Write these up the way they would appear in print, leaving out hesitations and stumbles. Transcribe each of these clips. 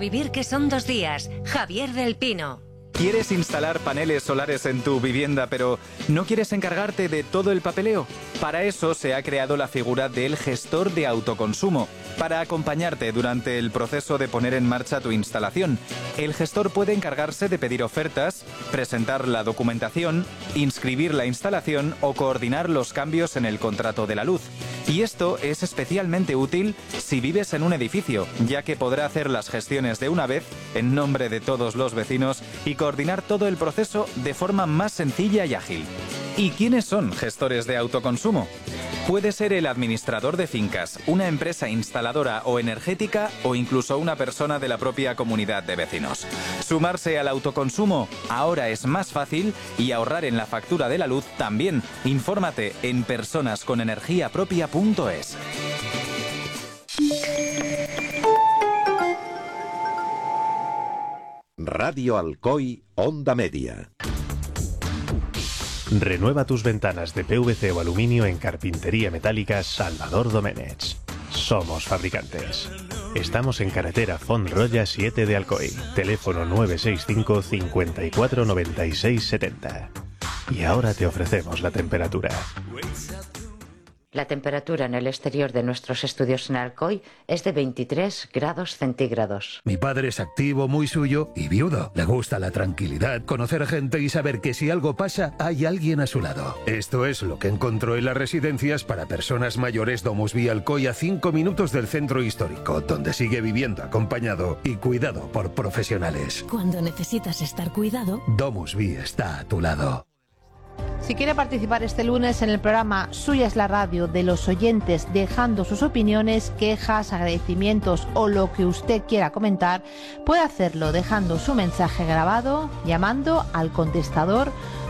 vivir que son 2 días. Javier del Pino. ¿Quieres instalar paneles solares en tu vivienda, pero no quieres encargarte de todo el papeleo? Para eso se ha creado la figura del gestor de autoconsumo, para acompañarte durante el proceso de poner en marcha tu instalación. El gestor puede encargarse de pedir ofertas, presentar la documentación, inscribir la instalación o coordinar los cambios en el contrato de la luz. Y esto es especialmente útil si vives en un edificio, ya que podrá hacer las gestiones de una vez en nombre de todos los vecinos y coordinar todo el proceso de forma más sencilla y ágil. ¿Y quiénes son gestores de autoconsumo? Puede ser el administrador de fincas, una empresa instaladora o energética o incluso una persona de la propia comunidad de vecinos. Sumarse al autoconsumo ahora es más fácil y ahorrar en la factura de la luz también. Infórmate en personasconenergiapropia.es. Radio Alcoy, Onda Media. Renueva tus ventanas de PVC o aluminio en Carpintería Metálica Salvador Domenech. Somos fabricantes. Estamos en carretera Font-Roya 7 de Alcoy. Teléfono 965 54 96 70. Y ahora te ofrecemos la temperatura. La temperatura en el exterior de nuestros estudios en Alcoy es de 23 grados centígrados. Mi padre es activo, muy suyo y viudo. Le gusta la tranquilidad, conocer gente y saber que si algo pasa, hay alguien a su lado. Esto es lo que encontró en las residencias para personas mayores Domusvi Alcoy, a 5 minutos del centro histórico, donde sigue viviendo acompañado y cuidado por profesionales. Cuando necesitas estar cuidado, Domusvi está a tu lado. Si quiere participar este lunes en el programa Suya es la radio de los oyentes, dejando sus opiniones, quejas, agradecimientos o lo que usted quiera comentar, puede hacerlo dejando su mensaje grabado, llamando al contestador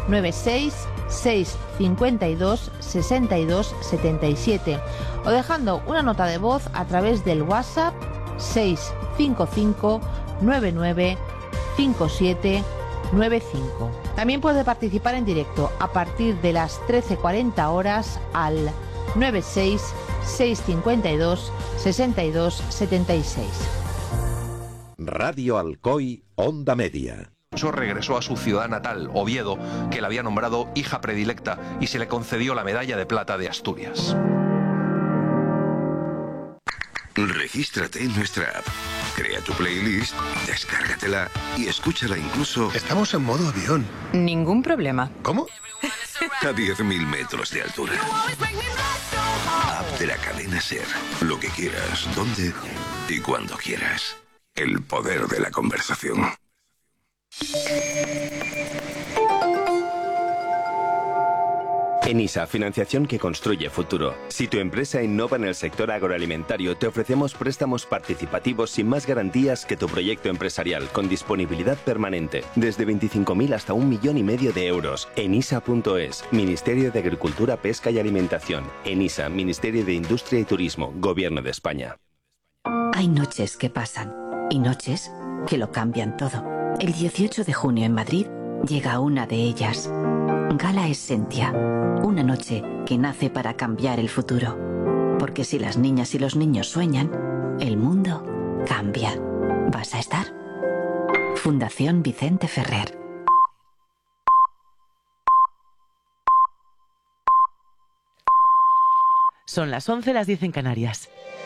966526277 o dejando una nota de voz a través del WhatsApp 655 99 57 95. También puede participar en directo a partir de las 13:40 horas al 96 652 62 76. Radio Alcoy, Onda Media. Regresó a su ciudad natal, Oviedo, que la había nombrado hija predilecta y se le concedió la medalla de plata de Asturias. Regístrate en nuestra app. Crea tu playlist, descárgatela y escúchala incluso... Estamos en modo avión. Ningún problema. ¿Cómo? A 10.000 metros de altura. App de la cadena SER. Lo que quieras, donde y cuando quieras. El poder de la conversación. ENISA, financiación que construye futuro. Si tu empresa innova en el sector agroalimentario, te ofrecemos préstamos participativos sin más garantías que tu proyecto empresarial, con disponibilidad permanente, desde 25.000 hasta 1,5 millones de euros. ENISA.es, Ministerio de Agricultura, Pesca y Alimentación. ENISA, Ministerio de Industria y Turismo, Gobierno de España. Hay noches que pasan y noches que lo cambian todo. El 18 de junio en Madrid llega una de ellas. Gala Essentia, una noche que nace para cambiar el futuro. Porque si las niñas y los niños sueñan, el mundo cambia. ¿Vas a estar? Fundación Vicente Ferrer. Son las 11, las 10 en Canarias.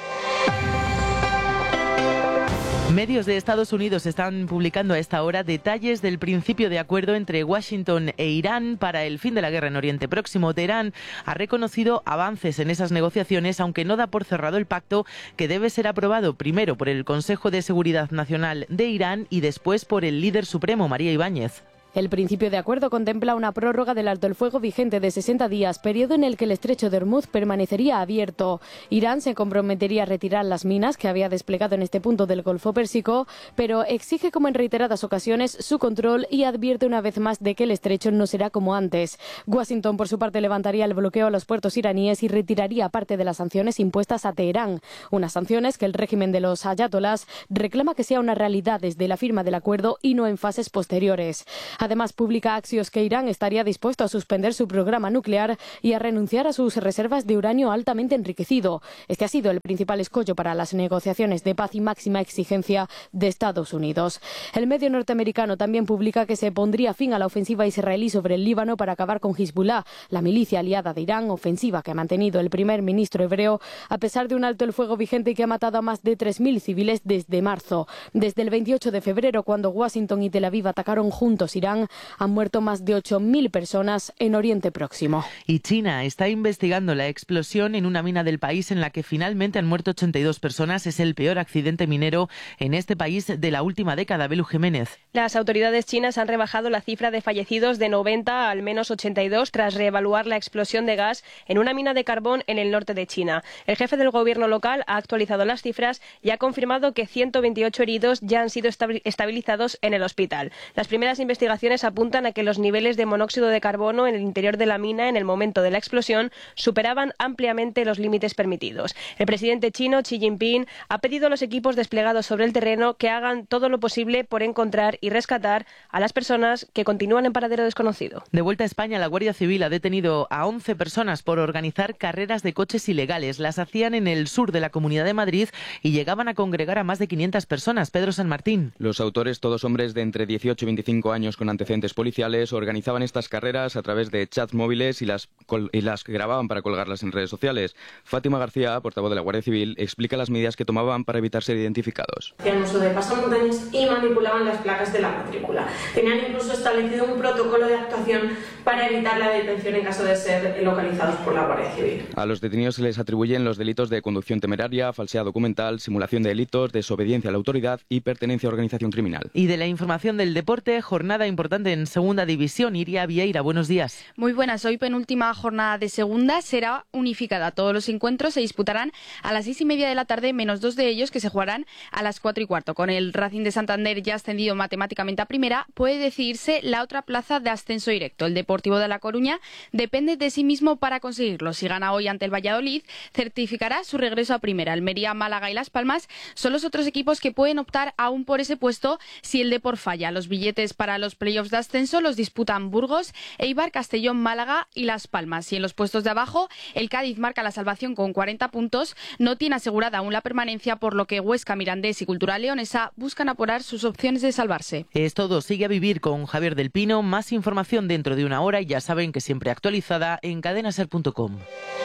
Medios de Estados Unidos están publicando a esta hora detalles del principio de acuerdo entre Washington e Irán para el fin de la guerra en Oriente Próximo. Teherán ha reconocido avances en esas negociaciones, aunque no da por cerrado el pacto, que debe ser aprobado primero por el Consejo de Seguridad Nacional de Irán y después por el líder supremo, María Ibáñez. El principio de acuerdo contempla una prórroga del alto el fuego vigente de 60 días, periodo en el que el estrecho de Hormuz permanecería abierto. Irán se comprometería a retirar las minas que había desplegado en este punto del Golfo Pérsico, pero exige, como en reiteradas ocasiones, su control y advierte una vez más de que el estrecho no será como antes. Washington, por su parte, levantaría el bloqueo a los puertos iraníes y retiraría parte de las sanciones impuestas a Teherán. Unas sanciones que el régimen de los ayatolás reclama que sea una realidad desde la firma del acuerdo y no en fases posteriores. Además, publica Axios que Irán estaría dispuesto a suspender su programa nuclear y a renunciar a sus reservas de uranio altamente enriquecido. Este ha sido el principal escollo para las negociaciones de paz y máxima exigencia de Estados Unidos. El medio norteamericano también publica que se pondría fin a la ofensiva israelí sobre el Líbano para acabar con Hezbollah, la milicia aliada de Irán, ofensiva que ha mantenido el primer ministro hebreo a pesar de un alto el fuego vigente que ha matado a más de 3.000 civiles desde marzo. Desde el 28 de febrero, cuando Washington y Tel Aviv atacaron juntos Irán, han muerto más de 8.000 personas en Oriente Próximo. Y China está investigando la explosión en una mina del país en la que finalmente han muerto 82 personas. Es el peor accidente minero en este país de la última década. Belu Jiménez. Las autoridades chinas han rebajado la cifra de fallecidos de 90 a al menos 82 tras reevaluar la explosión de gas en una mina de carbón en el norte de China. El jefe del gobierno local ha actualizado las cifras y ha confirmado que 128 heridos ya han sido estabilizados en el hospital. Las primeras investigaciones apuntan a que los niveles de monóxido de carbono en el interior de la mina en el momento de la explosión superaban ampliamente los límites permitidos. El presidente chino Xi Jinping ha pedido a los equipos desplegados sobre el terreno que hagan todo lo posible por encontrar y rescatar a las personas que continúan en paradero desconocido. De vuelta a España, la Guardia Civil ha detenido a 11 personas por organizar carreras de coches ilegales. Las hacían en el sur de la Comunidad de Madrid y llegaban a congregar a más de 500 personas. Pedro San Martín. Los autores, todos hombres de entre 18 y 25 años con antecedentes policiales, organizaban estas carreras a través de chats móviles y las grababan para colgarlas en redes sociales. Fátima García, portavoz de la Guardia Civil, explica las medidas que tomaban para evitar ser identificados. Hacían uso de pasamontañas y manipulaban las placas de la matrícula. Tenían incluso establecido un protocolo de actuación para evitar la detención en caso de ser localizados por la Guardia Civil. A los detenidos se les atribuyen los delitos de conducción temeraria, falsedad documental, simulación de delitos, desobediencia a la autoridad y pertenencia a organización criminal. Y de la información del deporte, jornada importante en Segunda División. Iria Vieira, buenos días. Muy buenas. Hoy penúltima jornada de Segunda será unificada. Todos los encuentros se disputarán a las 6:30 de la tarde, menos 2 de ellos que se jugarán a las 4:15. Con el Racing de Santander ya ascendido matemáticamente a primera, puede decidirse la otra plaza de ascenso directo. El Deportivo de La Coruña depende de sí mismo para conseguirlo. Si gana hoy ante el Valladolid, certificará su regreso a primera. Almería, Málaga y Las Palmas son los otros equipos que pueden optar aún por ese puesto si el Depor falla. Los billetes para los playoffs de ascenso los disputan Burgos, Eibar, Castellón, Málaga y Las Palmas. Y en los puestos de abajo, el Cádiz marca la salvación con 40 puntos. No tiene asegurada aún la permanencia, por lo que Huesca, Mirandés y Cultural Leonesa buscan apurar sus opciones de salvarse. Es todo. Sigue a vivir con Javier del Pino. Más información dentro de una hora y ya saben que siempre actualizada en cadenaser.com.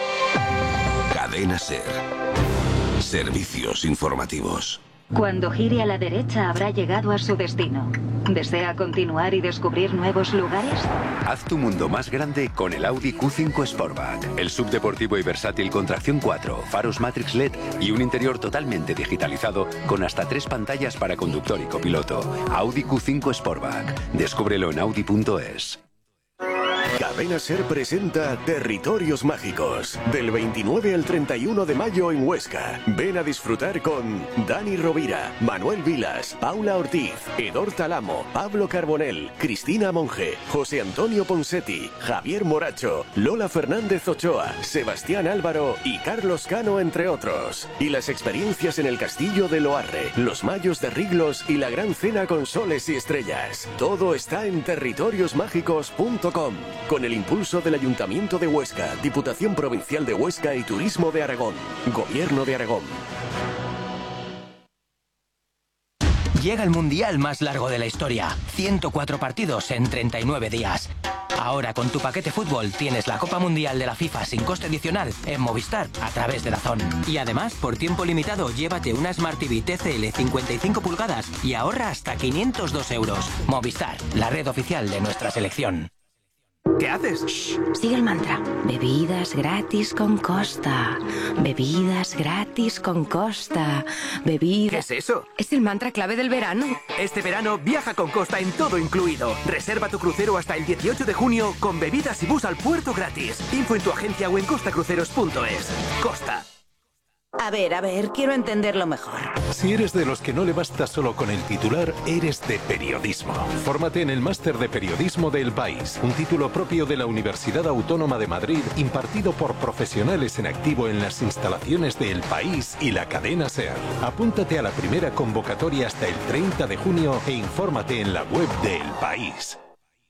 Cadena Ser. Servicios informativos. Cuando gire a la derecha habrá llegado a su destino. ¿Desea continuar y descubrir nuevos lugares? Haz tu mundo más grande con el Audi Q5 Sportback. El subdeportivo y versátil con tracción 4, faros Matrix LED y un interior totalmente digitalizado con hasta 3 pantallas para conductor y copiloto. Audi Q5 Sportback. Descúbrelo en audi.es. Cadena Ser presenta Territorios Mágicos. Del 29 al 31 de mayo en Huesca. Ven a disfrutar con Dani Rovira, Manuel Vilas, Paula Ortiz, Edor Talamo, Pablo Carbonell, Cristina Monge, José Antonio Ponsetti, Javier Moracho, Lola Fernández Ochoa, Sebastián Álvaro y Carlos Cano, entre otros. Y las experiencias en el Castillo de Loarre, los Mayos de Riglos y la Gran Cena con Soles y Estrellas. Todo está en territoriosmágicos.com. Con el impulso del Ayuntamiento de Huesca, Diputación Provincial de Huesca y Turismo de Aragón. Gobierno de Aragón. Llega el mundial más largo de la historia. 104 partidos en 39 días. Ahora con tu paquete fútbol tienes la Copa Mundial de la FIFA sin coste adicional en Movistar a través de DAZN. Y además, por tiempo limitado, llévate una Smart TV TCL 55 pulgadas y ahorra hasta 502 euros. Movistar, la red oficial de nuestra selección. ¿Qué haces? Shh, sigue el mantra. Bebidas gratis con Costa. Bebidas gratis con Costa. Bebidas... ¿Qué es eso? Es el mantra clave del verano. Este verano viaja con Costa en todo incluido. Reserva tu crucero hasta el 18 de junio con bebidas y bus al puerto gratis. Info en tu agencia o en costacruceros.es. Costa. A ver, quiero entenderlo mejor. Si eres de los que no le basta solo con el titular, eres de periodismo. Fórmate en el Máster de Periodismo de El País, un título propio de la Universidad Autónoma de Madrid, impartido por profesionales en activo en las instalaciones de El País y la cadena SER. Apúntate a la primera convocatoria hasta el 30 de junio e infórmate en la web de El País.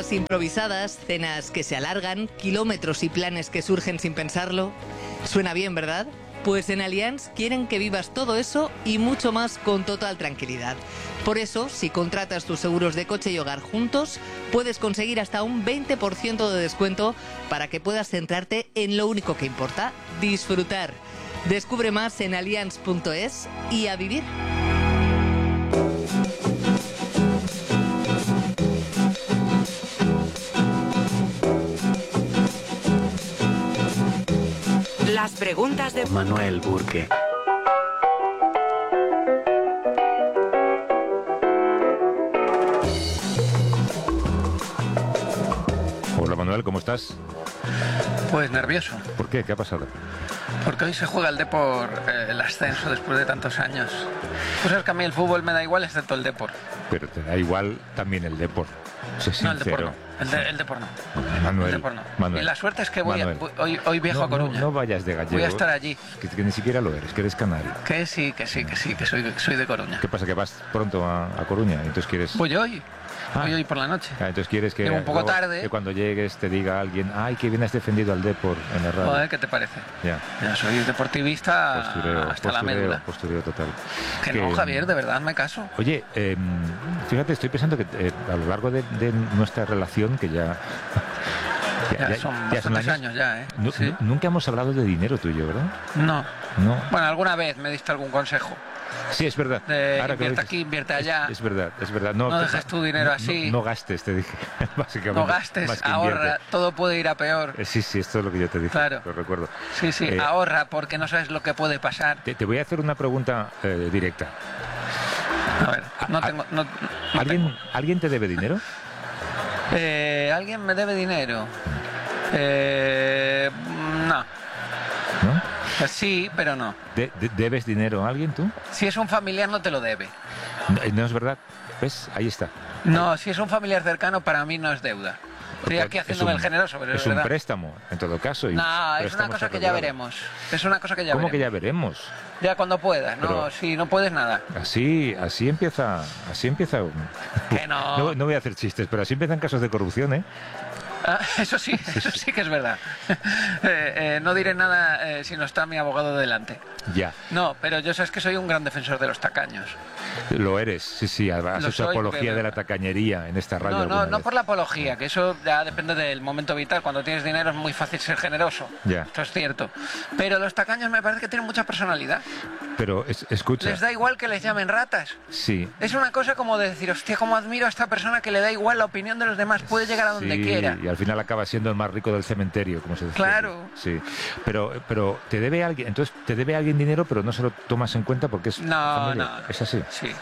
Comidas improvisadas, cenas que se alargan, kilómetros y planes que surgen sin pensarlo. Suena bien, ¿verdad? Pues en Allianz quieren que vivas todo eso y mucho más con total tranquilidad. Por eso, si contratas tus seguros de coche y hogar juntos, puedes conseguir hasta un 20% de descuento para que puedas centrarte en lo único que importa, disfrutar. Descubre más en allianz.es y a vivir. Las preguntas de Manuel Burke. Hola Manuel, ¿cómo estás? Pues nervioso. ¿Por qué? ¿Qué ha pasado? Porque hoy se juega el Depor, el ascenso después de tantos años. Pues sabes que a mí el fútbol me da igual excepto el Depor. Pero te da igual también el Depor. Sé sincero. No, el Depor no. El Depor no. Manuel, El Depor no. Manuel. Y la suerte es que hoy viajo a Coruña. No vayas de gallego. Voy a estar allí. Que ni siquiera lo eres, que eres canario. Que sí, que soy de Coruña. ¿Qué pasa? ¿Que vas pronto a Coruña? Entonces quieres... Voy hoy. Voy hoy por la noche. Entonces quieres que... Llego un poco tarde. Que cuando llegues te diga alguien, ay, que bien has defendido al Depor en la radio. Joder, ¿qué te parece? Ya soy deportivista hasta la médula. Postureo total. Que no, Javier, de verdad, me caso. Oye, fíjate, estoy pensando que a lo largo de nuestra relación, que ya son bastantes años ya, ¿eh? ¿Sí? Nunca hemos hablado de dinero tú y yo, ¿verdad? No. No. Bueno, alguna vez me diste algún consejo. Sí, es verdad. Invierte aquí, invierte allá. Es verdad. No dejes tu dinero así. No gastes, te dije, básicamente. No gastes, ahorra, todo puede ir a peor. Sí, esto es lo que yo te dije, claro. Lo recuerdo. Sí, ahorra porque no sabes lo que puede pasar. Te voy a hacer una pregunta directa. A ver, ¿Alguien te debe dinero? ¿Alguien me debe dinero? No. ¿No? Sí, pero no. ¿Debes dinero a alguien tú? Si es un familiar no te lo debe. No es verdad. ¿Ves? Ahí está. No, si es un familiar cercano para mí no es deuda. Estoy aquí haciéndome el generoso, pero es un préstamo, en todo caso. No, es una cosa que ya veremos. Es una cosa que ya veremos. ¿Cómo que ya veremos? Ya cuando puedas, ¿no? Si no puedes, nada. Así empieza... Que no. No voy a hacer chistes, pero así empiezan casos de corrupción, ¿eh? Eso sí que es verdad. No diré nada si no está mi abogado delante. Ya. No, pero yo sabes que soy un gran defensor de los tacaños. Lo eres, sí. Has hecho apología de la tacañería en esta radio. No por la apología, que eso ya depende del momento vital. Cuando tienes dinero es muy fácil ser generoso. Ya. Esto es cierto. Pero los tacaños me parece que tienen mucha personalidad. Pero escucha. Les da igual que les llamen ratas. Sí. Es una cosa como de decir, hostia, cómo admiro a esta persona que le da igual la opinión de los demás, puede llegar a donde quiera. Y al final acaba siendo el más rico del cementerio, como se dice. Claro. Sí. Pero te debe alguien, entonces te debe alguien dinero, pero no se lo tomas en cuenta porque es familia. No. ¿Es así? Sí.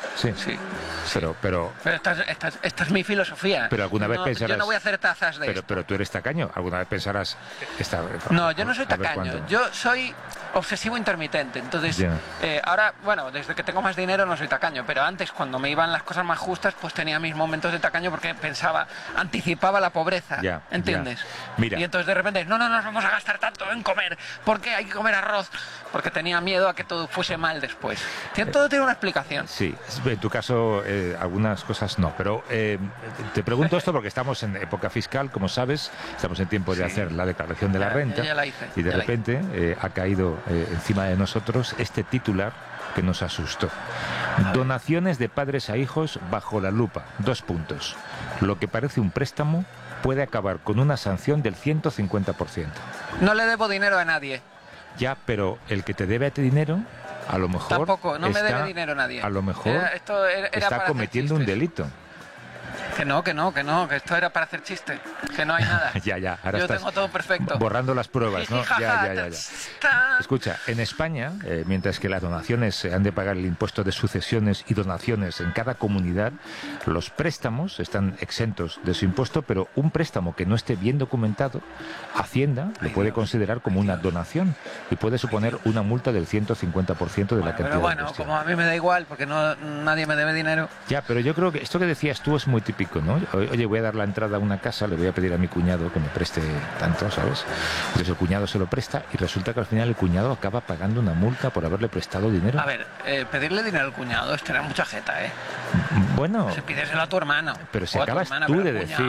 Pero esta es mi filosofía. Pero alguna vez pensarás... Yo no voy a hacer tazas de esto. Pero tú eres tacaño. ¿Alguna vez pensarás... No, yo no soy tacaño. Yo soy obsesivo intermitente. Entonces, ahora, bueno, desde que tengo más dinero no soy tacaño. Pero antes, cuando me iban las cosas más justas, pues tenía mis momentos de tacaño porque anticipaba la pobreza. ¿Entiendes? Mira. Y entonces de repente, no nos vamos a gastar tanto en comer. ¿Por qué hay que comer arroz? Porque tenía miedo a que todo fuese mal después. Todo tiene una explicación. Sí, en tu caso algunas cosas no, pero te pregunto esto porque estamos en época fiscal, como sabes, estamos en tiempo de hacer la declaración de la renta ya la hice, y de repente ha caído encima de nosotros este titular que nos asustó. Donaciones de padres a hijos bajo la lupa, 2 puntos. Lo que parece un préstamo puede acabar con una sanción del 150%. No le debo dinero a nadie. Ya, pero el que te debe a ti dinero, a lo mejor... Tampoco, no me debe dinero a nadie. A lo mejor está cometiendo un delito. Que no, que esto era para hacer chiste, que no hay nada. Ya, ahora yo estás tengo todo perfecto. Borrando las pruebas, ¿no? Ya. Escucha, en España, mientras que las donaciones se han de pagar el impuesto de sucesiones y donaciones en cada comunidad, los préstamos están exentos de su impuesto, pero un préstamo que no esté bien documentado, Hacienda lo puede considerar como una donación y puede suponer una multa del 150% de la cantidad. Pero bueno, como a mí me da igual, porque nadie me debe dinero. Ya, pero yo creo que esto que decías tú es muy típico, ¿no? Oye, voy a dar la entrada a una casa, le voy a pedir a mi cuñado que me preste tanto, ¿sabes? Entonces el cuñado se lo presta y resulta que al final el cuñado acaba pagando una multa por haberle prestado dinero. A ver, pedirle dinero al cuñado es tener mucha jeta, ¿eh? Bueno... Pues pídeselo a tu hermano. Pero si acabas tú de decir...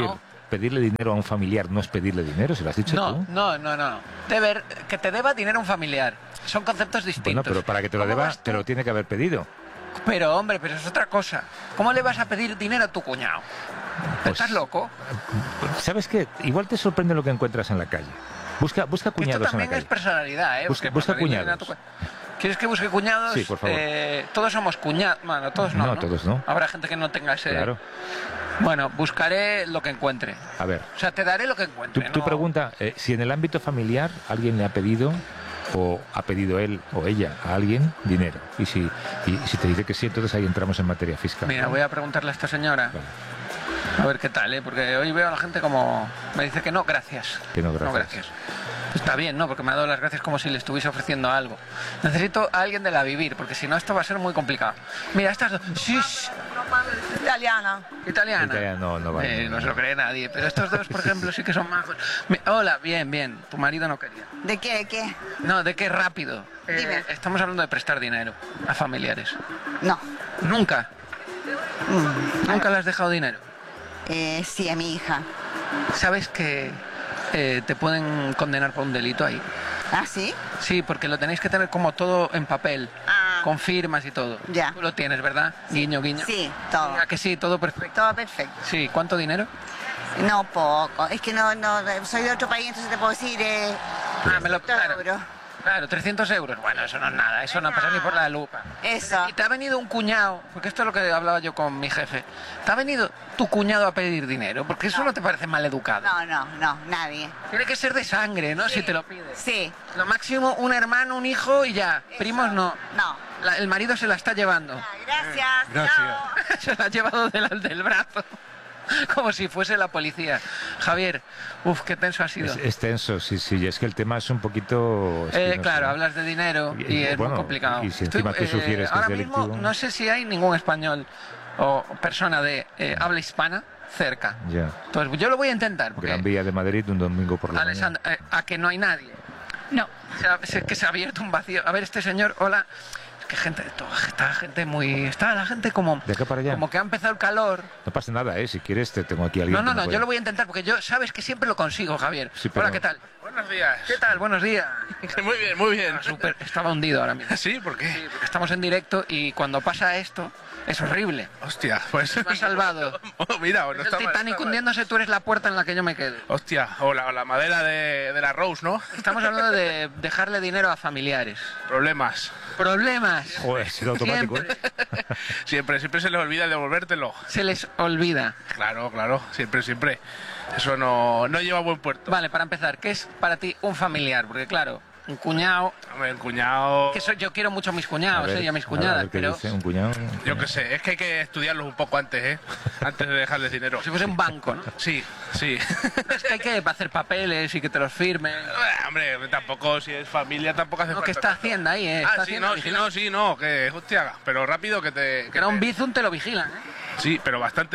pedirle dinero a un familiar no es pedirle dinero, ¿se lo has dicho tú? No. Que te deba dinero a un familiar. Son conceptos distintos. Bueno, pero para que te lo deba, te lo tiene que haber pedido. Pero, hombre, pero es otra cosa. ¿Cómo le vas a pedir dinero a tu cuñado? Pues, ¿Estás loco? ¿Sabes qué? Igual te sorprende lo que encuentras en la calle. Busca cuñados en la calle. Esto también es personalidad, ¿eh? Busca cuñados. ¿Quieres que busque cuñados? Sí, por favor. Todos somos cuñados. Bueno, todos no. No, todos no. Habrá gente que no tenga ese... Claro. Bueno, buscaré lo que encuentre. A ver. O sea, te daré lo que encuentre. Tú pregunta, si en el ámbito familiar alguien le ha pedido, o ha pedido él o ella a alguien dinero. Y si te dice que sí, entonces ahí entramos en materia fiscal. Mira, voy a preguntarle a esta señora. Vale. A ver qué tal, ¿eh? Porque hoy veo a la gente como... Me dice que no, gracias. Que no, gracias. No, gracias. Está bien, ¿no? Porque me ha dado las gracias como si le estuviese ofreciendo algo. Necesito a alguien de la vivir, porque si no esto va a ser muy complicado. Mira, estas dos... Italiana. Italiana. No vale. No se lo cree nadie. Pero estos dos, por ejemplo, sí que son majos. Hola, bien. Tu marido no quería. ¿De qué? No, ¿de qué? Rápido. Dime. Estamos hablando de prestar dinero a familiares. No. ¿Nunca? ¿Nunca le has dejado dinero? Sí, a mi hija. ¿Sabes que te pueden condenar por un delito ahí? ¿Ah, sí? Sí, porque lo tenéis que tener como todo en papel, con firmas y todo. Ya. Tú lo tienes, ¿verdad? Guiño. Sí, todo. ¿A que sí? Todo perfecto. Todo perfecto. Sí, ¿cuánto dinero? No, poco. Es que no, soy de otro país, entonces te puedo decir... Claro, 300 euros. Bueno, eso no es nada, eso no pasa ni por la lupa. Eso. Y te ha venido un cuñado, porque esto es lo que hablaba yo con mi jefe. ¿Te ha venido tu cuñado a pedir dinero? Porque eso no te parece mal educado. No, nadie. Tiene que ser de sangre, ¿no? Sí. Si te lo pides. Sí. Lo máximo, un hermano, un hijo y ya. Eso. Primos no. No. El marido se la está llevando. Gracias. Se la ha llevado del brazo. Como si fuese la policía. Javier, qué tenso ha sido. Es tenso, sí. Es que el tema es un poquito... claro, hablas de dinero y es muy complicado. Y si encima tú sugieres que es delictivo... Ahora mismo no sé si hay ningún español o persona de habla hispana cerca. Ya. Entonces yo lo voy a intentar. Gran Vía de Madrid, un domingo por la mañana. ¿A que no hay nadie? No. Que se ha abierto un vacío. A ver, este señor, hola... Está la gente como... De acá para allá. Como que ha empezado el calor. No pasa nada, si quieres te tengo aquí a alguien. No, yo lo voy a intentar porque yo sabes que siempre lo consigo, Javier. Sí, pero... Hola, ¿qué tal? Buenos días. ¿Qué tal? Buenos días. Muy bien. Estaba hundido ahora mismo. ¿Sí? ¿Por qué? Sí, porque estamos en directo y cuando pasa esto es horrible. Hostia, pues... Me has salvado. Mira, no el está Titanic mal. hundiéndose, tú eres la puerta en la que yo me quedo. Hostia, o la madera de la Rose, ¿no? Estamos hablando de dejarle dinero a familiares. Problemas. Joder, será automático. Siempre se les olvida devolvértelo. Se les olvida. Claro, siempre. Eso no lleva a buen puerto. Vale, para empezar, ¿qué es para ti un familiar? Porque claro, un cuñado... Hombre, el cuñado... Yo quiero mucho a mis cuñados y a mis cuñadas, pero... Dice, un cuñado... Yo qué sé, es que hay que estudiarlos un poco antes, antes de dejarles dinero. Si fuese un banco, ¿no? Sí. Es que hay que hacer papeles y que te los firmen. Hombre, tampoco, si es familia, tampoco hace falta. Que está Hacienda ahí, no, que hostia, pero rápido que te... Que era un bizum, te lo vigilan, Sí, pero bastante.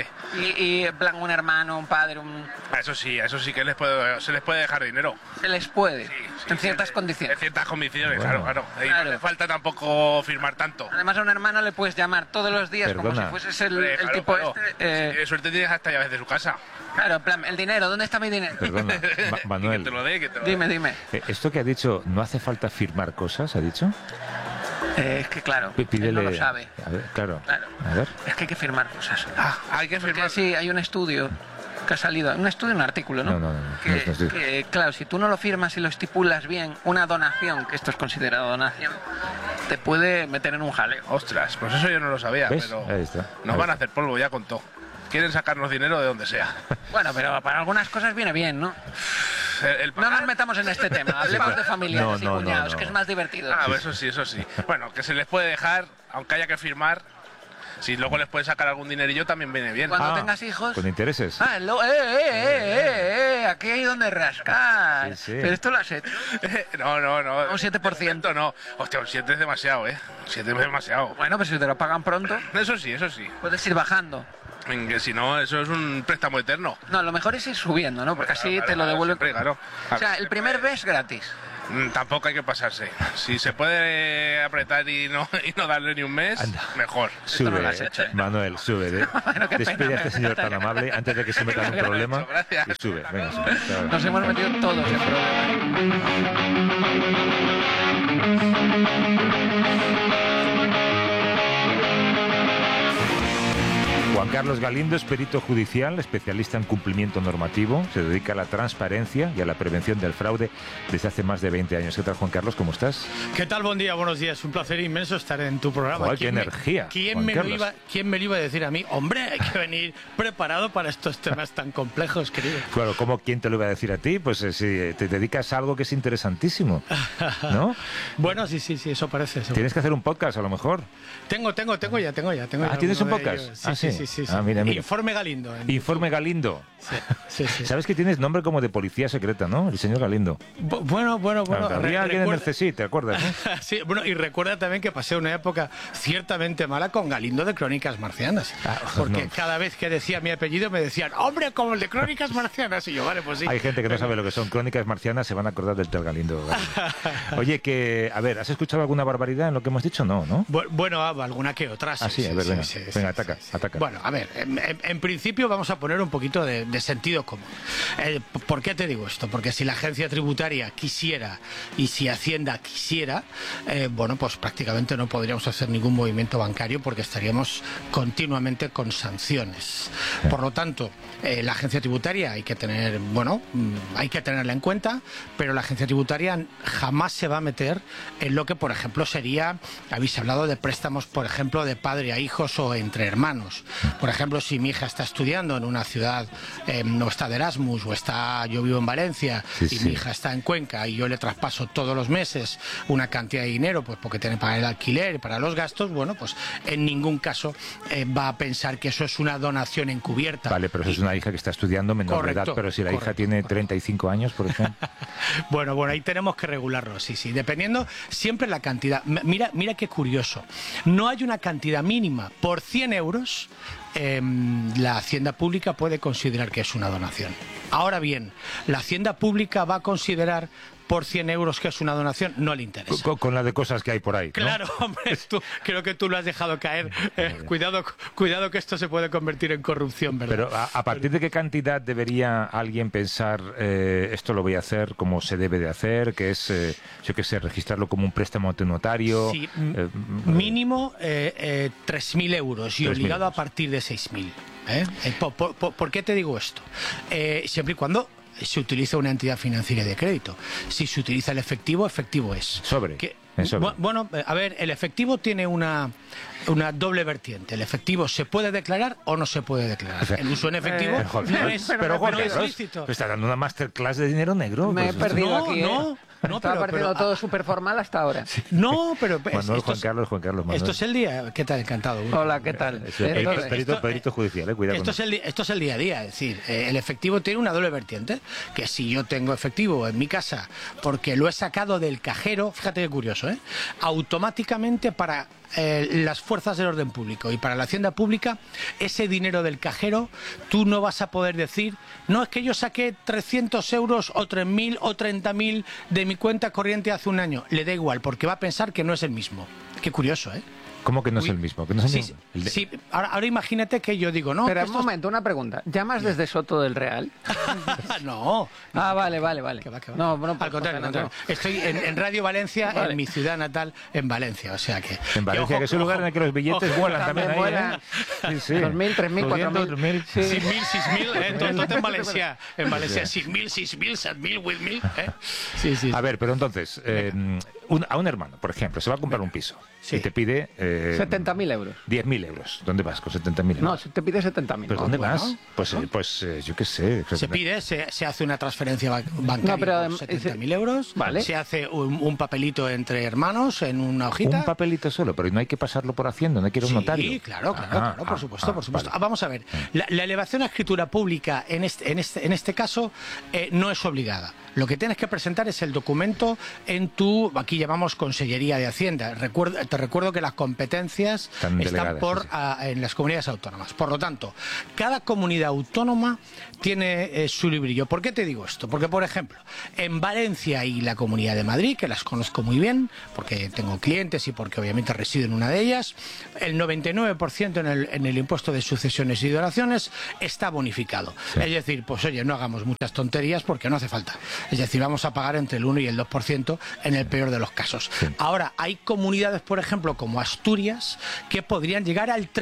Y en plan un hermano, un padre, Eso sí que se les puede dejar dinero. Se les puede, sí, en ciertas condiciones. En ciertas condiciones, bueno. claro. Y no le falta tampoco firmar tanto. Además a un hermano le puedes llamar todos los días. Perdona. Como si fueses el tipo este... suerte tienes hasta llaves de su casa. Claro, en plan, el dinero, ¿dónde está mi dinero? Perdona, Manuel. Que te lo dé. Dime. Esto que ha dicho, ¿no hace falta firmar cosas, ha dicho? Es que claro, él no lo sabe. A ver, claro. A ver. Es que hay que firmar cosas. Hay que firmar. Sí, hay un estudio que ha salido, un artículo, ¿no? No. Que, claro, si tú no lo firmas y lo estipulas bien, una donación, que esto es considerado donación, te puede meter en un jaleo. Ostras, pues eso yo no lo sabía, ¿ves? Pero ahí está. Nos van a hacer polvo ya con todo. Quieren sacarnos dinero de donde sea. Bueno, pero para algunas cosas viene bien, ¿no? No nos metamos en este tema, hablemos de familiares y cuñados, que es más divertido. Eso sí. Bueno, que se les puede dejar, aunque haya que firmar. Si luego les puedes sacar algún dinerillo también viene bien. Cuando tengas hijos... Con intereses. Aquí hay donde rascar. Sí. Pero esto lo has hecho. No. Un 7%. No. Hostia, un 7 es demasiado, 7 es demasiado. Bueno, pero si te lo pagan pronto... Eso sí. Puedes ir bajando. Que si no, eso es un préstamo eterno. No, lo mejor es ir subiendo, ¿no? Porque así te lo devuelven. Claro. O sea, el primer mes gratis. Tampoco hay que pasarse. Si se puede apretar y no darle ni un mes, mejor. Sube, Esto no lo has hecho, ¿eh? Manuel, sube. Despide a este señor tan amable antes de que se meta en un problema. Y sube, venga, sube. Nos hemos metido todos en problemas. Juan Carlos Galindo es perito judicial, especialista en cumplimiento normativo, se dedica a la transparencia y a la prevención del fraude desde hace más de 20 años. ¿Qué tal, Juan Carlos? ¿Cómo estás? ¿Qué tal? Buen día, buenos días. Un placer inmenso estar en tu programa. ¡Qué energía! ¿Quién me lo iba a decir a mí? Hombre, hay que venir preparado para estos temas tan complejos, querido. Claro, ¿cómo quién te lo iba a decir a ti? Pues si te dedicas a algo que es interesantísimo, ¿no? Bueno, sí, eso parece. Eso. Tienes que hacer un podcast, a lo mejor. Tengo ya. ¿Tienes un podcast? Sí. Mira. Informe Galindo. Informe Galindo. Sí. Sabes que tienes nombre como de policía secreta, ¿no? El señor Galindo. Bueno. Había alguien en el CSI, ¿te acuerdas? ¿No? Sí, bueno, y recuerda también que pasé una época ciertamente mala con Galindo de Crónicas Marcianas. Porque cada vez que decía mi apellido me decían, hombre, como el de Crónicas Marcianas. Y yo, vale, pues sí. Hay gente que no sabe lo que son Crónicas Marcianas, se van a acordar del tal Galindo. Oye, a ver, ¿has escuchado alguna barbaridad en lo que hemos dicho? No. Bueno, alguna que otra. Sí, a ver, venga, ataca. Bueno, a ver, en principio vamos a poner un poquito de sentido común. ¿Por qué te digo esto? Porque si la agencia tributaria quisiera y si Hacienda quisiera, bueno, pues prácticamente no podríamos hacer ningún movimiento bancario porque estaríamos continuamente con sanciones. Por lo tanto, la agencia tributaria hay que tenerla en cuenta, pero la agencia tributaria jamás se va a meter en lo que, por ejemplo, habéis hablado de préstamos, por ejemplo, de padre a hijos o entre hermanos. Por ejemplo, si mi hija está estudiando en una ciudad, no está de Erasmus, yo vivo en Valencia mi hija está en Cuenca y yo le traspaso todos los meses una cantidad de dinero, pues porque tiene que pagar el alquiler y para los gastos, bueno, pues en ningún caso va a pensar que eso es una donación encubierta. Vale, pero eso es una hija que está estudiando menor de edad, pero si la hija tiene 35 años, por ejemplo. Bueno, ahí tenemos que regularlo, sí, dependiendo siempre la cantidad. Mira qué curioso. No hay una cantidad mínima. Por 100 euros la Hacienda Pública puede considerar que es una donación. Ahora bien, la Hacienda Pública va a considerar por 100 euros que es una donación, no le interesa. Con la de cosas que hay por ahí, ¿no? Claro, hombre, creo que tú lo has dejado caer. Cuidado que esto se puede convertir en corrupción, ¿verdad? Pero ¿a partir de qué cantidad debería alguien pensar esto lo voy a hacer como se debe de hacer? Que es, yo qué sé, registrarlo como un préstamo ante notario. Sí, mínimo 3.000 euros y obligado a partir de 6.000. ¿Por qué te digo esto? Siempre y cuando se utiliza una entidad financiera de crédito. Si se utiliza el efectivo es. Sobre. Bueno, a ver, el efectivo tiene una doble vertiente. El efectivo se puede declarar o no se puede declarar. El uso en efectivo no es lícito. Está dando una masterclass de dinero negro. Me he perdido aquí. Estaba partiendo todo súper formal hasta ahora. Sí. No, pero... Juan Carlos. Manuel. Esto es el día... ¿Qué tal? Encantado. Hola, ¿qué tal? Perito judicial, cuidado. Esto es el día a día. Es decir, el efectivo tiene una doble vertiente. Que si yo tengo efectivo en mi casa porque lo he sacado del cajero, fíjate qué curioso, automáticamente para las fuerzas del orden público y para la Hacienda Pública, ese dinero del cajero, tú no vas a poder decir, no, es que yo saqué 300 euros o 3.000 o 30.000 de mi cuenta corriente hace un año. Le da igual, porque va a pensar que no es el mismo. Qué curioso, ¿eh? ¿Cómo que no es el mismo? ¿Que no es el mismo? Sí. Ahora imagínate que yo digo, no... Pero un momento, una pregunta. ¿Llamas desde Soto del Real? No. Vale. ¿Qué va? No, al contrario. Estoy en Radio Valencia, en mi ciudad natal, en Valencia, o sea que... En Valencia, que es un lugar en el que los billetes vuelan también ahí, vuelan. Sí. 2.000, 3.000, 4.000. 5.000, 6.000, todo en Valencia. En Valencia, 5.000, 7.000, 8.000. Sí. A ver, pero entonces, a un hermano, por ejemplo, se va a comprar un piso y te pide... 70.000 euros. 10.000 euros. ¿Dónde vas con 70.000 euros? No, te pide 70.000. ¿Pero dónde vas? Pues yo qué sé. Se hace una transferencia bancaria por 70.000 euros. Vale. Se hace un papelito entre hermanos en una hojita. Un papelito solo, pero no hay que pasarlo por Hacienda, no hay que ir a un notario. Sí, claro, por supuesto. Vale. Vamos a ver. La elevación a escritura pública en este caso no es obligada. Lo que tienes que presentar es el documento aquí llamamos Consellería de Hacienda. Te recuerdo que las competencias están en las comunidades autónomas. Por lo tanto, cada comunidad autónoma tiene su librillo. ¿Por qué te digo esto? Porque, por ejemplo, en Valencia y la Comunidad de Madrid, que las conozco muy bien, porque tengo clientes y porque obviamente resido en una de ellas, el 99% en el impuesto de sucesiones y donaciones está bonificado. Sí. Es decir, pues oye, no hagamos muchas tonterías porque no hace falta. Es decir, vamos a pagar entre el 1 y el 2% en el peor de los casos. Sí. Ahora, hay comunidades, por ejemplo, como Asturias, que podrían llegar al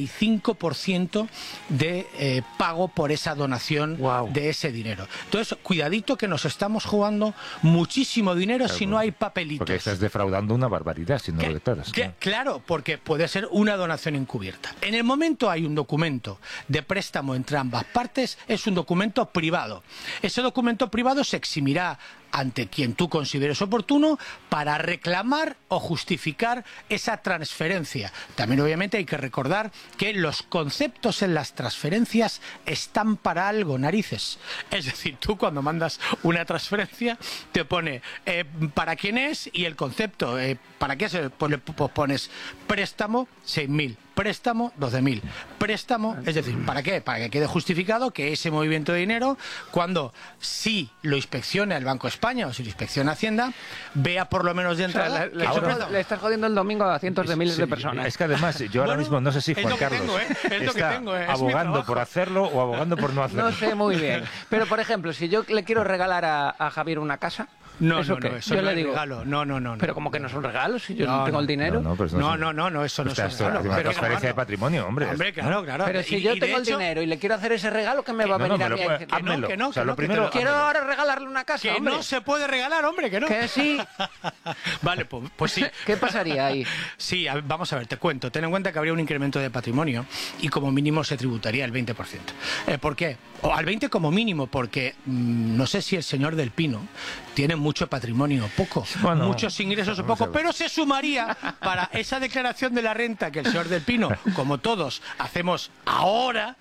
35% de pago por esa donación de ese dinero. Entonces, cuidadito que nos estamos jugando muchísimo dinero si no hay papelitos. Porque estás defraudando una barbaridad si no lo declaras. Claro, porque puede ser una donación encubierta. En el momento hay un documento de préstamo entre ambas partes, es un documento privado. Ese documento privado se eximirá ante quien tú consideres oportuno para reclamar o justificar esa transferencia. También obviamente hay que recordar que los conceptos en las transferencias están para algo, narices. Es decir, tú cuando mandas una transferencia te pone para quién es y el concepto, para qué se pues pones préstamo 6.000. Préstamo, 12.000. Préstamo, es decir, ¿para qué? Para que quede justificado que ese movimiento de dinero, cuando sí lo inspecciona el Banco de España o si lo inspecciona Hacienda, vea por lo menos de entrada... le estás jodiendo el domingo a cientos de miles de personas. Es que además, yo ahora mismo no sé si Juan Carlos está abogando por hacerlo o abogando por no hacerlo. No sé muy bien. Pero, por ejemplo, si yo le quiero regalar a Javier una casa... eso yo le digo, regalo. No. Pero como que no es un regalo, si yo no tengo el dinero. No, eso no es un regalo. Una transferencia de patrimonio, hombre. Claro. Pero si yo tengo el dinero y le quiero hacer ese regalo, ¿qué me va a venir a mí? Quiero ahora regalarle una casa, que hombre. No se puede regalar, hombre, que no. Que sí. Vale, pues sí. ¿Qué pasaría ahí? Sí, vamos a ver, te cuento. Ten en cuenta que habría un incremento de patrimonio y como mínimo se tributaría el 20%. ¿Por qué? O al 20% como mínimo, porque no sé si el señor del Pino tiene mucho patrimonio o poco, muchos ingresos o poco, pero se sumaría para esa declaración de la renta que el señor del Pino, como todos, hacemos ahora,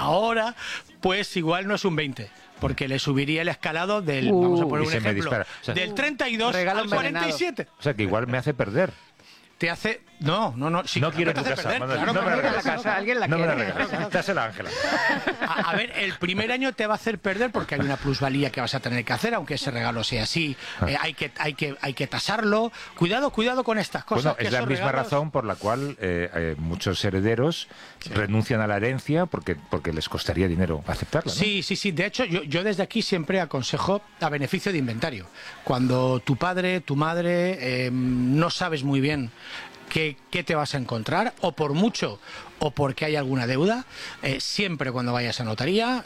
pues igual no es un 20%. Porque le subiría el escalado del, vamos a poner un ejemplo, del 32 al 47. O sea, que igual me hace perder. Te hace... No. Si no quiero tu casa. No me la regales. Alguien la quiere. No me la regales. Dásela a Ángela. A ver, el primer año te va a hacer perder porque hay una plusvalía que vas a tener que hacer, aunque ese regalo sea así. Hay que tasarlo. Cuidado con estas cosas. Bueno, es la misma razón por la cual muchos herederos renuncian a la herencia porque les costaría dinero aceptarla, ¿no? Sí. De hecho, yo desde aquí siempre aconsejo a beneficio de inventario. Cuando tu padre, tu madre, no sabes muy bien qué te vas a encontrar, o por mucho o porque hay alguna deuda, siempre cuando vayas a notaría,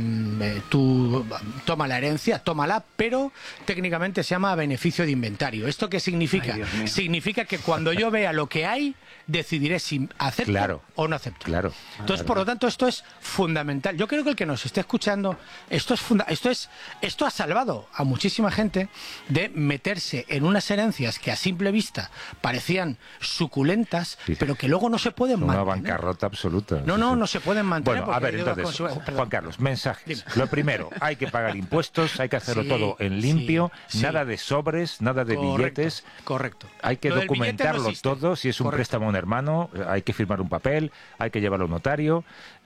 tú toma la herencia, tómala, pero técnicamente se llama beneficio de inventario. ¿Esto qué significa? Significa que cuando yo vea lo que hay, decidiré si acepto o no acepto. Entonces, por lo tanto, esto es fundamental. Yo creo que el que nos esté escuchando, esto ha salvado a muchísima gente de meterse en unas herencias que a simple vista parecían suculentas, pero que luego no se pueden mantener. Una bancarrota absoluta. No se pueden mantener. Bueno, a ver, entonces, Juan Carlos, mensajes. Lo primero, hay que pagar impuestos, hay que hacerlo todo en limpio, nada de sobres, nada de billetes. Correcto. Hay que documentarlo todo. Si es un préstamo a un hermano, hay que firmar un papel, hay que llevarlo a un notario.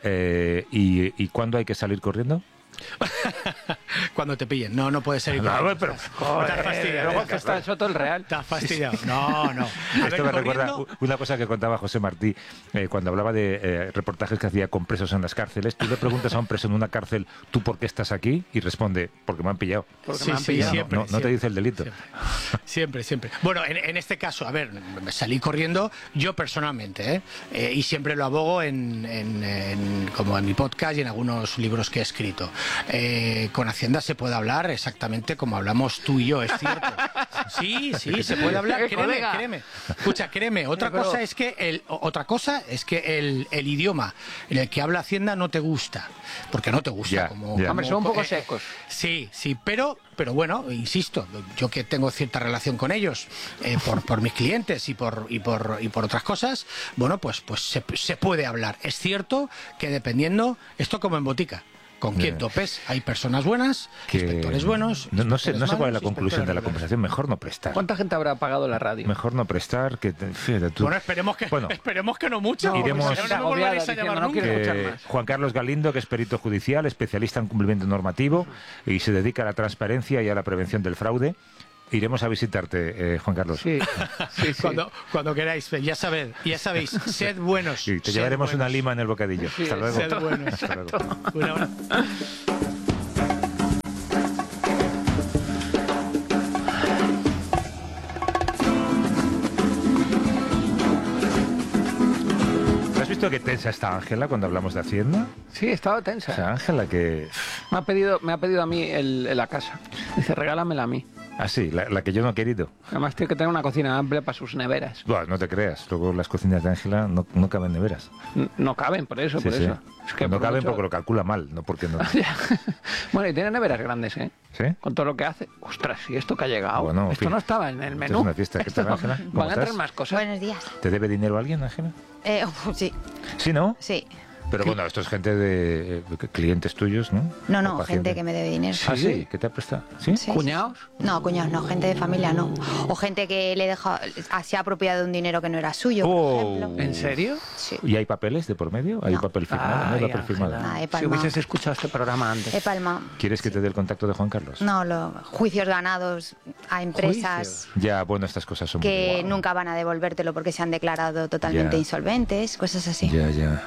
¿Y cuándo hay que salir corriendo? Cuando te pillen. No puede ser igual. Pero estás fastidiado. Luego que está el Soto el Real. Estás fastidiado. No. Esto me recuerda una cosa que contaba José Martí cuando hablaba de reportajes que hacía con presos en las cárceles. Tú le preguntas a un preso en una cárcel, ¿tú por qué estás aquí? Y responde, porque me han pillado. Porque me han pillado. Siempre, no te dice el delito. Siempre. Bueno, en este caso, a ver, salí corriendo yo personalmente, y siempre lo abogo como en mi podcast y en algunos libros que he escrito. Con Hacienda se puede hablar exactamente como hablamos tú y yo, es cierto. Sí, se puede hablar, créeme. Escucha, créeme, otra cosa es que el idioma en el que habla Hacienda no te gusta, porque no te gusta. Hombre, son un poco secos. Sí, pero bueno, insisto, yo que tengo cierta relación con ellos, por mis clientes y por otras cosas, bueno, pues se puede hablar. Es cierto que dependiendo, esto como en botica, con quién topes. Hay personas buenas, inspectores buenos. No sé cuál es la conclusión de la conversación. Mejor no prestar. ¿Cuánta gente habrá apagado la radio? Mejor no prestar, fíjate tú. Bueno, esperemos que no mucho. Iremos no volveréis a llamar nunca. Juan Carlos Galindo, que es perito judicial, especialista en cumplimiento normativo y se dedica a la transparencia y a la prevención del fraude. Iremos a visitarte, Juan Carlos. Sí. Cuando queráis, ya sabéis, sed buenos. Sí, te llevaremos una lima en el bocadillo. Sí, hasta luego. Sed buenos. Hasta luego. Un abrazo. ¿Has visto qué tensa está Ángela cuando hablamos de Hacienda? Sí, estaba tensa. O sea, Ángela que... Me ha pedido a mí la casa. Dice, regálamela a mí. Ah, sí, la que yo no he querido. Además tiene que tener una cocina amplia para sus neveras. Bueno, no te creas, luego las cocinas de Ángela no caben neveras. No caben, por eso, Sí. Es que no por caben mucho- porque lo calcula mal, no porque no. Bueno, y tiene neveras grandes, ¿eh? ¿Sí? Con todo lo que hace. Ostras, ¿y esto que ha llegado? Bueno, en esto fin. no estaba en el Esto menú. es una fiesta. ¿Qué tal, Ángela? ¿Cómo Van a traer estás? más cosas. Buenos días. ¿Te debe dinero alguien, Ángela? Sí, Sí, ¿no? sí. Pero bueno, esto es gente de clientes tuyos, ¿no? No, O pacientes. gente que me debe dinero. Ah, sí, ¿qué te ha prestado? ¿Sí? Sí. ¿Cuñados? No, cuñados no, gente de familia no. O gente que se ha apropiado de un dinero que no era suyo, por ejemplo. ¿En serio? Sí. ¿Y hay papeles de por medio? ¿Hay papel firmado? ¿No hay papel firmado? Nada, he Si palmado. hubieses escuchado este programa antes. He palmado. ¿Quieres que te dé el contacto de Juan Carlos? No, juicios ganados a empresas Ya, bueno, estas cosas son que muy... nunca van a devolvértelo porque se han declarado totalmente Ya. insolventes, cosas así. Ya.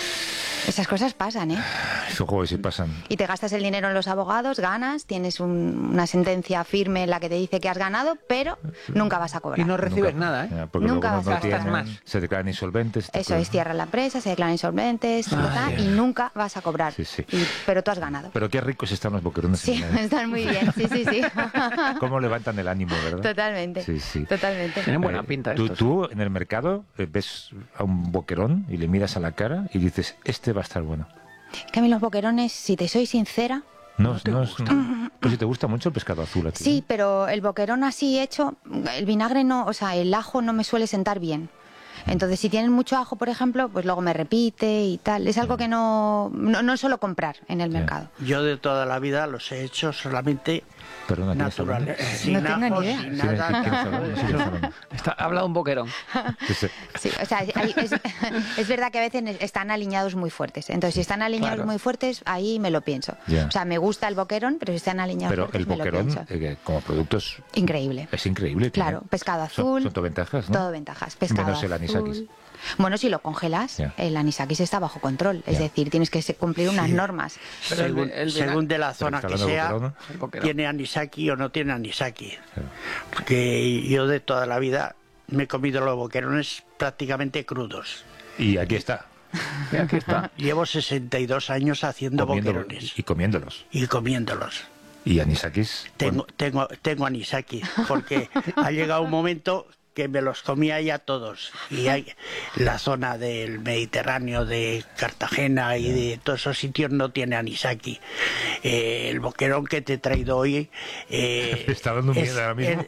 Esas cosas pasan, ¿eh? Esos juegos sí pasan. Y te gastas el dinero en los abogados, ganas, tienes una sentencia firme en la que te dice que has ganado, pero nunca vas a cobrar. Y no recibes nada, ¿eh? Ya, porque Nunca luego vas a tienen, gastar se declaran insolventes. Eso es, cierran la empresa, se declaran insolventes, y nunca vas a cobrar. Sí. Pero tú has ganado. Pero qué ricos están los boquerones. Sí, están muy bien, sí. Cómo levantan el ánimo, ¿verdad? Totalmente. Sí. Totalmente. Tienen buena pinta estos. Tú en el mercado ves a un boquerón y le miras a la cara y dices, este va a estar bueno. Que a mí los boquerones, si te soy sincera, No es... Pues si te gusta mucho el pescado azul a ti. sí, pero el boquerón así hecho, el vinagre no, o sea, el ajo no me suele sentar bien. Entonces, si tienen mucho ajo, por ejemplo, pues luego me repite y tal. Es algo que no suelo comprar en el mercado. Yo de toda la vida los he hecho solamente Perdona, ¿quién está hablando? naturales. No Sin tengo ajo, ni idea. sin Sí, ¿quién nada. está hablando? Sí, ¿quién está hablando? Ha hablado un boquerón. Sí, o sea, es verdad que a veces están alineados muy fuertes. Entonces, si están alineados Claro. muy fuertes, ahí me lo pienso. Ya. O sea, me gusta el boquerón, pero si están alineados Pero fuertes, el me lo boquerón, pienso. como producto, Increíble. es increíble. Claro, pescado azul. Son todo ventajas, ¿no? Todo ventajas. Pescado Menos el azul. anisakis. Bueno, si lo congelas, Ya. el anisakis está bajo control. Es Ya. decir, tienes que cumplir unas normas. Según, según de la zona Pero que está sea, hablando tiene anisaki o no tiene anisaki. Porque yo de toda la vida me he comido los boquerones prácticamente crudos. Y aquí está. Y aquí está. Llevo 62 años haciendo Comiéndolo- boquerones y comiéndolos. y comiéndolos. Y anisakis. Tengo anisaki, porque ha llegado un momento que me los comía ya todos. Y hay la zona del Mediterráneo, de Cartagena y de todos esos sitios no tiene anisaki. El boquerón que te he traído hoy Me está dando miedo ahora mismo.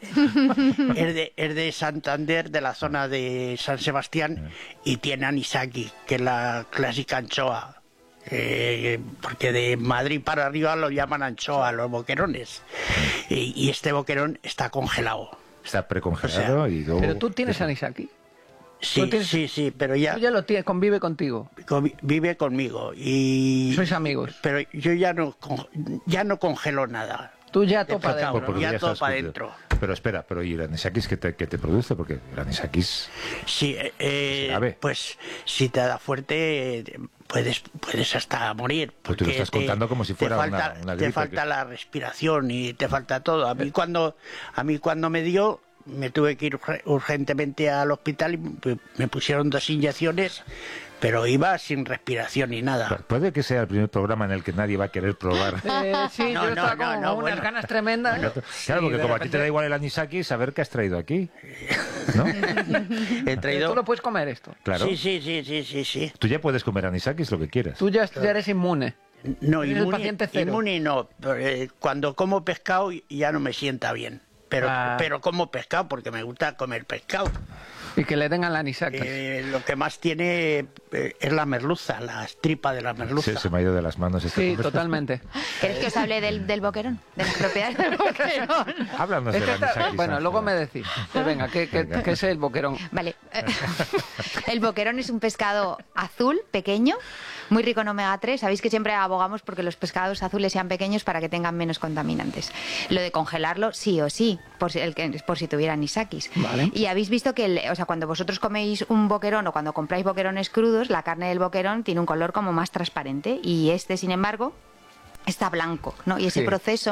es de Santander, de la zona de San Sebastián, y tiene anisaki, que es la clásica anchoa. Porque de Madrid para arriba lo llaman anchoa, los boquerones. Y este boquerón está congelado. Está precongelado O sea, y luego... Pero tú tienes anisaki. Sí, sí, pero ya... Tú ya lo tienes, convive contigo. Vive conmigo y... Sois amigos. Pero yo ya no congelo nada. Tú ya De topa pescado, dentro. Porque ya ya todo estás para cumplido. adentro. Pero espera, ¿y el anisakis qué te produce? Porque el anisakis... Sí, pues si te da fuerte puedes hasta morir. Pues tú lo porque estás contando como si fuera una gripe. Te falta la respiración y te falta todo. A mí cuando me dio, me tuve que ir urgentemente al hospital y me pusieron 2 inyecciones, pero iba sin respiración ni nada. Puede que sea el primer programa en el que nadie va a querer probar. Sí, yo estaba como unas bueno. ganas tremendas. Claro, porque de como a ti repente- te da igual el anisakis, saber qué has traído aquí. ¿No? He traído... Tú lo puedes comer esto. Claro. Sí. Tú ya puedes comer anisakis lo que quieras. Tú ya eres inmune. No, Eres el paciente cero. inmune no. Cuando como pescado ya no me sienta bien. Pero como pescado porque me gusta comer pescado. Y que le den al anisakis. Lo que más tiene es la merluza, la tripa de la merluza. Se me ha ido de las manos esta Sí, conversación. totalmente. ¿Querés que os hable del boquerón? De las propiedades del boquerón. Háblanos del anisakis. Bueno, luego me decís. Venga, ¿qué es el boquerón? Vale. El boquerón es un pescado azul, pequeño, muy rico en omega 3. Sabéis que siempre abogamos porque los pescados azules sean pequeños para que tengan menos contaminantes. Lo de congelarlo, sí o sí, por si tuviera anisakis. Vale. Y habéis visto que, cuando vosotros coméis un boquerón o cuando compráis boquerones crudos, la carne del boquerón tiene un color como más transparente y sin embargo, está blanco, ¿no? Y ese proceso